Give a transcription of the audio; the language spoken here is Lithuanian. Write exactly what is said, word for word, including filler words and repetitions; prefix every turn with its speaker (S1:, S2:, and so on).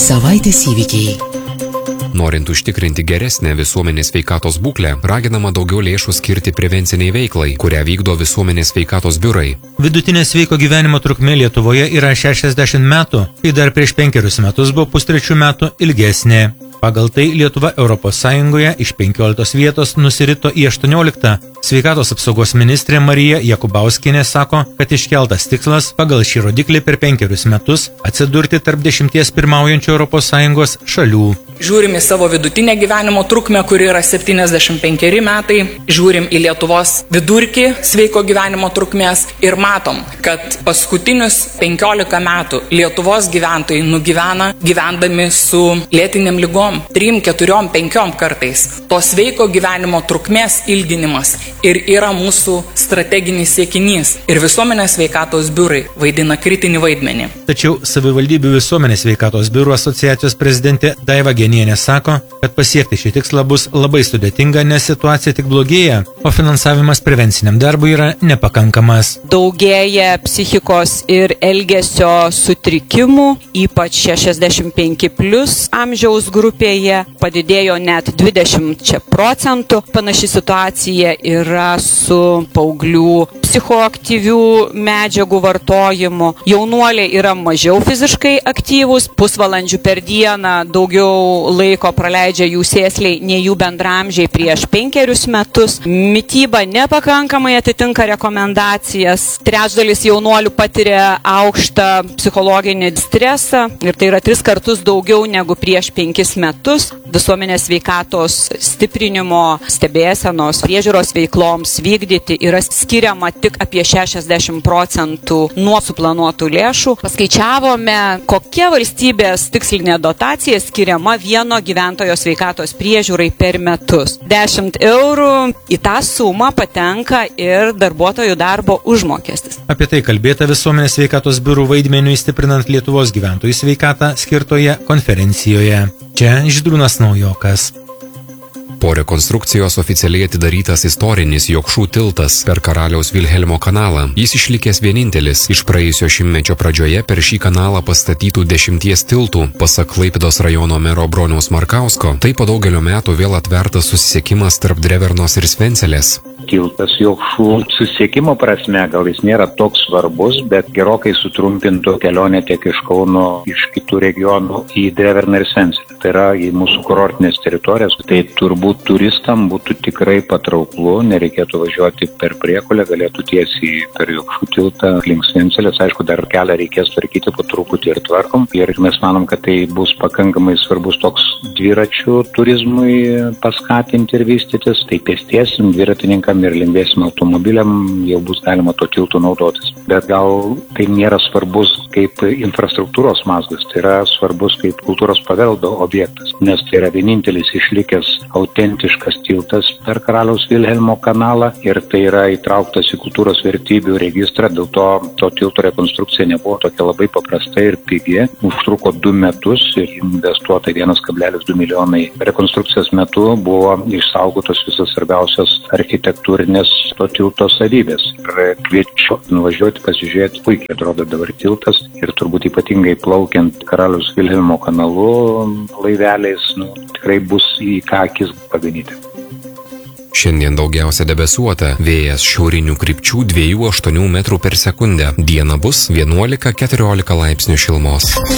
S1: Savaitės įvykiai.
S2: Norint užtikrinti geresnę visuomenės sveikatos būklę, raginama daugiau lėšų skirti prevenciniai veiklai, kurią vykdo visuomenės sveikatos biurai.
S3: Vidutinė sveiko gyvenimo trukmė Lietuvoje yra šešiasdešimt metų, kai dar prieš penkerius metus buvo pustrečių metų ilgesnė. Pagal tai Lietuva Europos Sąjungoje iš penkioliktos vietos nusirito į aštuonioliktą. Sveikatos apsaugos ministrė Marija Jakubauskienė sako, kad iškeltas tikslas pagal šį rodiklį per penkerius metus atsidurti tarp dešimties pirmaujančių Europos Sąjungos šalių.
S4: Žiūrim į savo vidutinę gyvenimo trukmę, kuri yra septyniasdešimt penkeri metai, žiūrim į Lietuvos vidurkį sveiko gyvenimo trukmės ir matom, kad paskutinius penkiolika metų Lietuvos gyventojai nugyvena gyvendami su lėtinėm ligom, trim, keturiom, penkiom kartais. To sveiko gyvenimo trukmės ilginimas ir yra mūsų strateginis siekinys ir visuomenės sveikatos biurai vaidina kritinį vaidmenį.
S3: Tačiau savivaldybių visuomenės sveikatos biurų asociacijos prezidentė Daiva Genienė sako, kad pasiekti šį tikslą bus labai sudėtinga, nes situacija tik blogėja, o finansavimas prevenciniam darbui yra nepakankamas.
S5: Daugėja psichikos ir elgesio sutrikimų, ypač šešiasdešimt penki plus amžiaus grupėje, padidėjo net dvidešimt procentų. Panaši situacija yra su paauglių psichoaktyvių medžiagų vartojimu. Jaunuoliai yra mažiau fiziškai aktyvūs, pusvalandžių per dieną daugiau laiko praleidžia jų sėsliai nei jų bendramžiai prieš penkerius metus. Mityba nepakankamai atitinka rekomendacijas. Trečdalis jaunuolių patiria aukštą psichologinį stresą ir tai yra tris kartus daugiau negu prieš penkis metus. Visuomenės sveikatos stiprinimo, stebėsenos, priežiūros veikloms vykdyti yra skiriama tik apie šešiasdešimt procentų nuo suplanuotų lėšų. Paskaičiavome, kokia valstybės tikslinė dotacija skiriama vieno gyventojo sveikatos priežiūrai per metus. dešimt eurų, į tą sumą patenka ir darbuotojų darbo užmokestis.
S3: Apie tai kalbėta visuomenės sveikatos biurų vaidmeniui stiprinant Lietuvos gyventojų sveikatą skirtoje konferencijoje. Čia Žydrūnas Naujokas.
S2: Po rekonstrukcijos oficialiai atidarytas istorinis Jokšų tiltas per Karaliaus Vilhelmo kanalą. Jis išlikęs vienintelis iš praėjusio šimtmečio pradžioje per šį kanalą pastatytų dešimties tiltų. Pasak Klaipėdos rajono mero Broniaus Markausko, tai po daugelio metų vėl atvertas susisiekimas tarp Drevernos ir Svencelės.
S6: Tiltas Jokšų susisiekimo prasme gal jis nėra toks svarbus, bet gerokai sutrumpintų kelionę tiek iš Kauno, iš kitų regionų į Dreverną ir Svencelę. Tai yra į mūsų kurortinės teritorijas. Tai turbūt turistam būtų tikrai patrauklu, nereikėtų važiuoti per Priekulę, galėtų tiesiai per Jokšų tiltą link Svencelės. Aišku, dar kelią reikės tvarkyti po truputį ir tvarkom. Ir mes manom, kad tai bus pakankamai svarbus toks dviračių turizmui paskatinti ir vystytis. Tai pėstiesim, dviratininkam ir lengviesim automobiliam jau bus galima to tiltų naudotis. Bet gal tai nėra svarbus kaip infrastruktūros mazgas, tai yra svarbus kaip kultūros paveldo objektas, nes tai yra vienintelis išlikęs autentiškas tiltas per Karaliaus Vilhelmo kanalą ir tai yra įtrauktas į kultūros vertybių registrą, dėl to to tilto rekonstrukcija nebuvo tokia labai paprasta ir pigi. Užtruko du metus ir investuota vienas kablelis du milijonai. Rekonstrukcijos metu buvo išsaugotos visas svarbiausios architektūrinės to tilto savybės. Ir kviečiu nuvažiuoti, pasižiūrėti, puikiai atrodo dabar tiltas ir turbūt ypatingai plaukiant Karaliaus Vilhelmo kanalu laiveliais, nu, tikrai bus į ką akis paganyti.
S2: Šiandien daugiausia debesuota, vėjas šiaurinių krypčių dviejų aštuonių metrų per sekundę. Diena bus vienuolika keturiolika laipsnių šilumos.